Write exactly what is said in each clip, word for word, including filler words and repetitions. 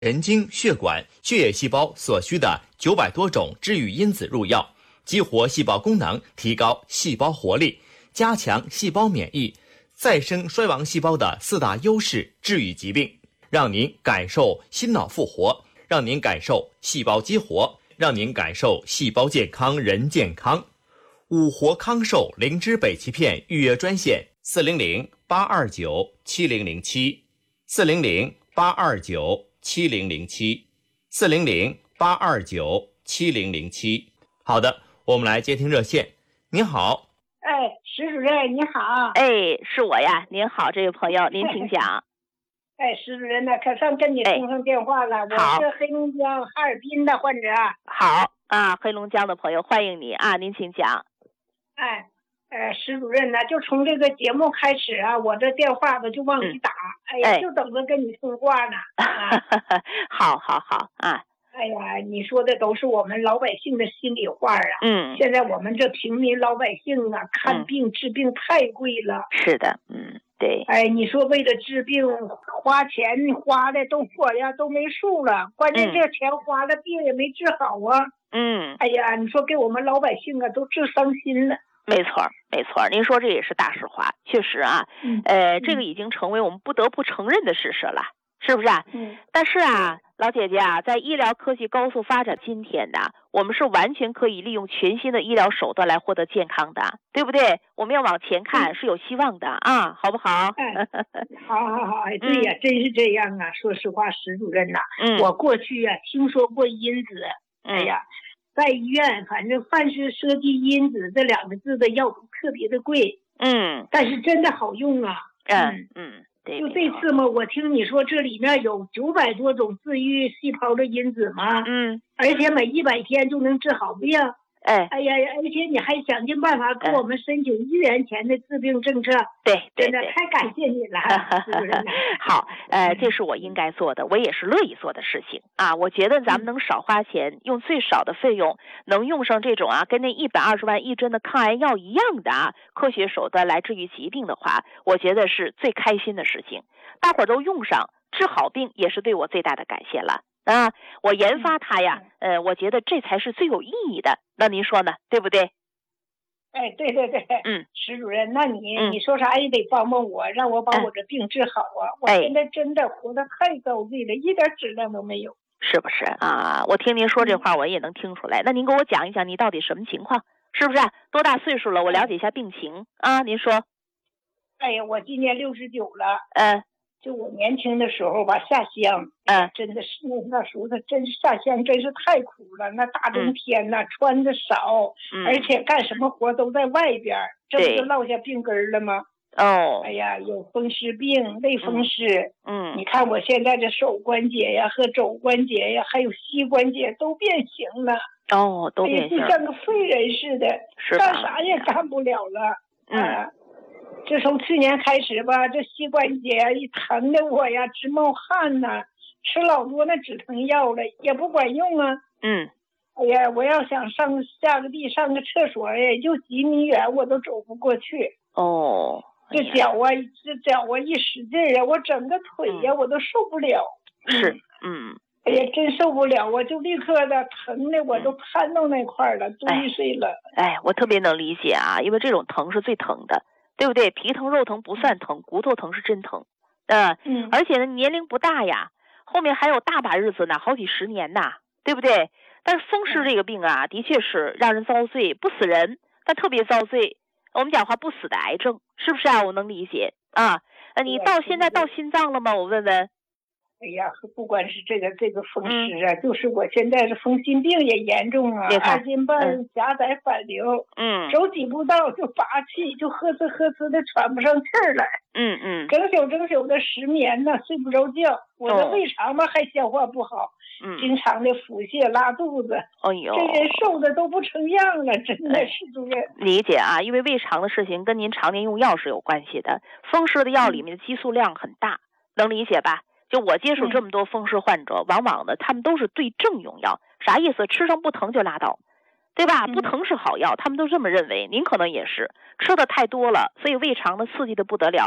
神经、血管、血液细胞所需的九百多种治愈因子入药，激活细胞功能，提高细胞活力，加强细胞免疫，再生衰亡细胞的四大优势，治愈疾病，让您感受心脑复活，让您感受细胞激活，让您感受细胞健康人健康。五活康寿灵芝北芪片预约专线：四零零八二九七零零七，四零零八二九七零零七，四零零八二九七零零七。好的，我们来接听热线。您好。 哎，石主任你好。 哎，是我呀。您好，这位朋友，您请讲。 哎，石主任呢，可算跟你通上电话了。哎、我是黑龙江哈尔滨的患者。 好啊，黑龙江的朋友，欢迎你啊，您请讲。 哎，呃，石主任呢，就从这个节目开始啊，我这电话吧就往里打，嗯、哎呀，就等着跟你通话呢。啊、 好好好啊。 哎呀，你说的都是我们老百姓的心里话啊。 嗯。 现在我们这平民老百姓啊，看病、嗯、治病太贵了。 是的，嗯，对。 哎，你说为了治病花钱花的都我呀都没数了，关键这钱花了，病也没治好啊。 嗯。 哎呀，你说给我们老百姓啊都治伤心了。 没错，没错，您说这也是大实话，确实啊， 嗯、 呃，这个已经成为我们不得不承认的事实了，是不是啊？ 嗯。 但是啊，老姐姐啊，在医疗科技高速发展今天的，我们是完全可以利用全新的医疗手段来获得健康的，对不对？我们要往前看，是有希望的啊，好不好？ 哎，好好好，哎，对呀、嗯，真是这样啊。说实话，石主任呐、啊， 嗯， 我过去啊听说过因子， 嗯、 哎呀。在医院，反正凡是涉及因子这两个字的药都特别的贵， 嗯， 但是真的好用啊， 嗯嗯，对， 就这次嘛，我听你说这里面有九百多种治愈细胞的因子嘛， 嗯， 而且每一百天就能治好病， 哎， 哎呀，而且你还想尽办法给我们申请一元钱的治病政策， 对，对真的太感谢你了，是不是？ 好，呃，这是我应该做的，我也是乐意做的事情啊。我觉得咱们能少花钱，用最少的费用，能用上这种啊，跟那一百二十万一针的抗癌药一样的啊，科学手段来治愈疾病的话，我觉得是最开心的事情。大伙儿都用上，治好病也是对我最大的感谢了。啊，我研发它呀，呃，我觉得这才是最有意义的。那您说呢？对不对？ 哎，对对对， 嗯， 石主任，那你、 嗯、 你说啥也得帮帮我，让我把我这病治好啊！ 哎、 我现在真的活得太遭罪了，一点质量都没有， 是不是啊？我听您说这话，我也能听出来。那您给我讲一讲，你到底什么情况？是不是、啊？多大岁数了？我了解一下病情啊。您说。 哎呀，我今年六十九了。 嗯。 就我年轻的时候吧，下乡， 嗯， 真的是那时候他真是下乡，真是太苦了。那大冬天呐、嗯，穿的少、 嗯， 而且干什么活都在外边，这不就落下病根了吗？ 哦， 哎呀，有风湿病、类风湿， 嗯， 你看我现在这手关节呀和肘关节呀，还有膝关节都变形了。 哦，都变形， 哎、就像个废人似的，干啥也干不了了。 嗯。 啊这从去年开始吧，这膝关节一疼的我呀直冒汗呐，吃老多那止疼药了也不管用啊。 嗯， 哎呀，我要想上下个地上个厕所呀，就几米远我都走不过去。 哦， 哎、这脚啊，这脚啊一使劲啊，我整个腿呀、嗯、我都受不了。 是，嗯。 哎呀，真受不了，我就立刻的疼的我都瘫到那块了，堆碎了。 哎，我特别能理解啊，因为这种疼是最疼的。对不对？皮疼肉疼不算疼，骨头疼是真疼，呃、 嗯， 而且呢年龄不大呀，后面还有大把日子呢，好几十年呐，对不对？但是风湿这个病啊，的确是让人遭罪，不死人，但特别遭罪。我们讲话不死的癌症，是不是啊？我能理解啊。呃，你到现在到心脏了吗？我问问。 哎呀，不管是这个这个风湿啊、嗯，就是我现在是风心病也严重啊，二斤半狭窄反流， 嗯， 走几步道就拔气，就呵呲呵呲的喘不上气儿来， 嗯嗯， 整宿整宿的失眠呢，睡不着觉，我的胃肠吧、哦、还消化不好， 嗯， 经常的腹泻拉肚子， 哎呦， 这人瘦的都不成样了，真的是主任。 理解啊，因为胃肠的事情跟您常年用药是有关系的，风湿的药里面的激素量很大，嗯、能理解吧？就我接触这么多风湿患者，嗯、往往呢，他们都是对症用药，啥意思？吃上不疼就拉倒，对吧？不疼是好药，他们都这么认为。您可能也是吃的太多了，所以胃肠呢刺激的不得了，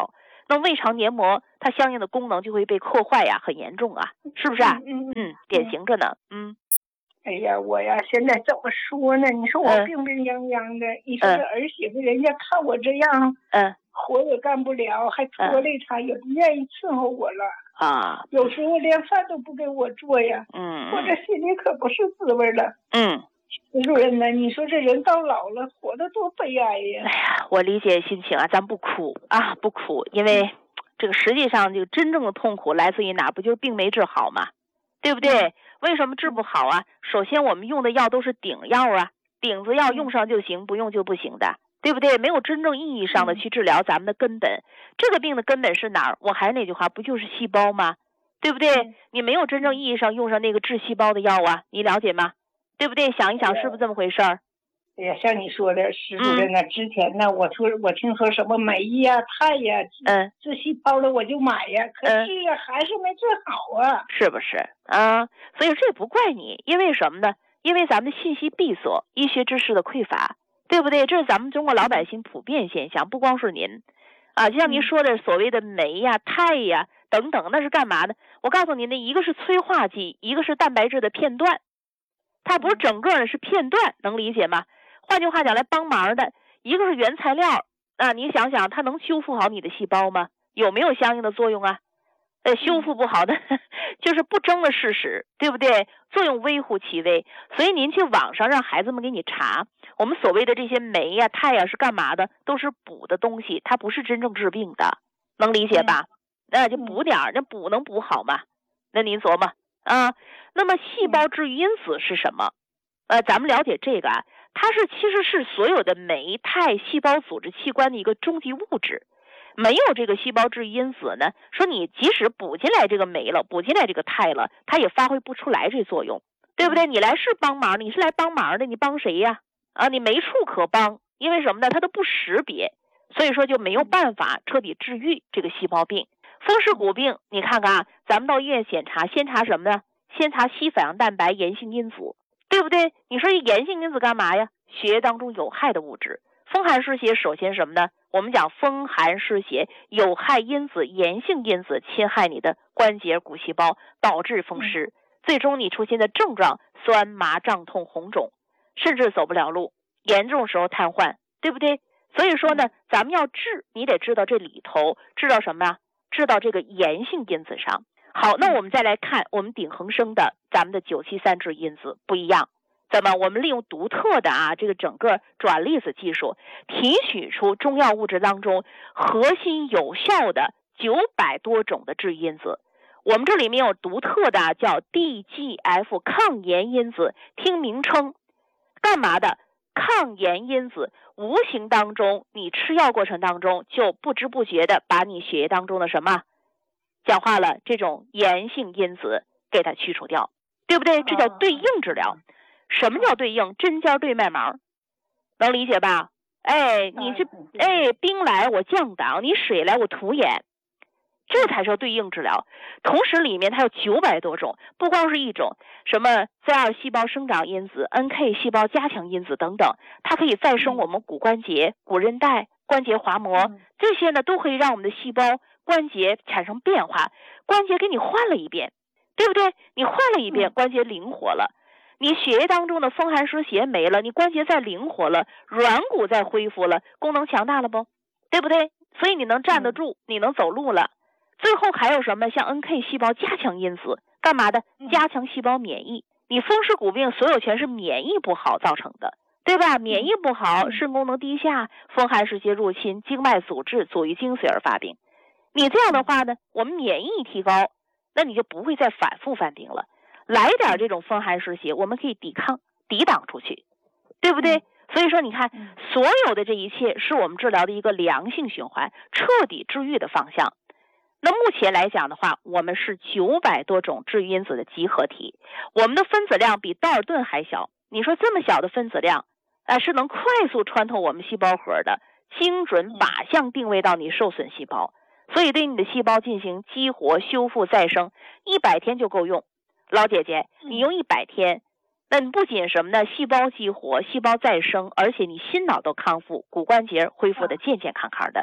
那胃肠黏膜它相应的功能就会被破坏呀，很严重啊，是不是啊？ 嗯嗯，典型着呢。嗯。 哎呀，我呀，现在怎么说呢？你说我病病殃殃的，你说这儿媳妇人家看我这样， 嗯， 活也干不了，还拖累她，也不愿意伺候我了啊。 有时候连饭都不给我做呀。 嗯， 我这心里可不是滋味了。 嗯， 主任呢？你说这人到老了，活得多悲哀呀！ 哎呀，我理解心情啊，咱不哭啊，不哭，因为这个实际上这个真正的痛苦来自于哪？不就是病没治好吗？对不对？嗯，为什么治不好啊？首先我们用的药都是顶药啊，顶子药用上就行，不用就不行的，对不对？没有真正意义上的去治疗咱们的根本。这个病的根本是哪儿？我还是那句话，不就是细胞吗？对不对？你没有真正意义上用上那个治细胞的药啊，你了解吗？对不对？想一想，是不是这么回事儿？ 哎呀，像你说的，石主任呢，嗯、之前呢，我说我听说什么镁呀、钛呀，嗯，治细胞的我就买呀，可是啊，还是没治好啊， 是不是啊？所以这不怪你，因为什么呢？因为咱们的信息闭锁，医学知识的匮乏，对不对？这是咱们中国老百姓普遍现象，不光是您啊。就像您说的，所谓的镁呀、钛呀等等，那是干嘛的？我告诉您的，一个是催化剂，一个是蛋白质的片段，它不是整个的，是片段，能理解吗？换句话讲，来帮忙的一个是原材料啊，你想想，它能修复好你的细胞吗？有没有相应的作用啊？呃，修复不好的就是不争的事实，对不对？作用微乎其微。所以您去网上让孩子们给你查，我们所谓的这些镁呀、钛呀是干嘛的？都是补的东西，它不是真正治病的，能理解吧？那就补点儿，那补能补好吗？那您琢磨啊。那么细胞治愈因子是什么？呃，咱们了解这个啊。它是其实是所有的镁、钛细胞组织器官的一个终极物质，没有这个细胞治愈因子呢，说你即使补进来这个镁了，补进来这个钛了，它也发挥不出来这作用，对不对？你来是帮忙，你是来帮忙的，你帮谁呀？啊，你没处可帮，因为什么呢？它都不识别，所以说就没有办法彻底治愈这个细胞病。风湿骨病，你看看啊，咱们到医院检查，先查什么呢？先查硒反应蛋白炎性因子。对不对？你说炎性因子干嘛呀？血液当中有害的物质，风寒湿邪首先什么呢？我们讲风寒湿邪有害因子、炎性因子侵害你的关节骨细胞，导致风湿，最终你出现的症状酸麻胀痛红肿，甚至走不了路，严重时候瘫痪，对不对？所以说呢，咱们要治，你得知道这里头知道什么呀？知道这个炎性因子上。好，那我们再来看我们鼎恒生的咱们的九七三治因子不一样，怎么我们利用独特的啊这个整个转粒子技术，提取出中药物质当中核心有效的九百多种的治愈因子。我们这里面有独特的叫 D G F 抗炎因子，听名称干嘛的？抗炎因子无形当中你吃药过程当中就不知不觉的把你血液当中的什么讲话了，这种炎性因子给它去除掉，对不对？这叫对应治疗。什么叫对应？针尖对麦芒，能理解吧？哎，你是哎兵来我将挡，你水来我土掩，这才是对应治疗。同时里面它有九百多种，不光是一种，什么 C 二 细胞生长因子、N K 细胞加强因子等等，它可以再生我们骨关节、骨韧带、关节滑膜，这些呢都可以让我们的细胞关节产生变化，关节给你换了一遍，对不对？你换了一遍，关节灵活了，你血液当中的风寒湿邪没了，你关节再灵活了，软骨再恢复了，功能强大了不？对不对？所以你能站得住，你能走路了。最后还有什么？像 N K 细胞加强因子干嘛的？加强细胞免疫。你风湿骨病所有全是免疫不好造成的，对吧？免疫不好，肾功能低下，风寒湿邪入侵，经脉阻滞，阻于精髓而发病。你这样的话呢，我们免疫提高，那你就不会再反复犯病了。来点这种风寒湿邪，我们可以抵抗抵挡出去，对不对？所以说你看，所有的这一切是我们治疗的一个良性循环，彻底治愈的方向。那目前来讲的话，我们是九百多种治愈因子的集合体，我们的分子量比道尔顿还小。你说这么小的分子量，呃，是能快速穿透我们细胞核的，精准靶向定位到你受损细胞，所以对你的细胞进行激活、修复、再生，一百天就够用。老姐姐，你用一百天，那你不仅什么呢？细胞激活、细胞再生，而且你心脑都康复，骨关节恢复的健健康康的。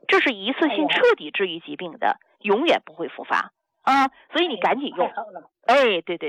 这是一次性彻底治愈疾病的，永远不会复发啊！所以你赶紧用。哎，对对。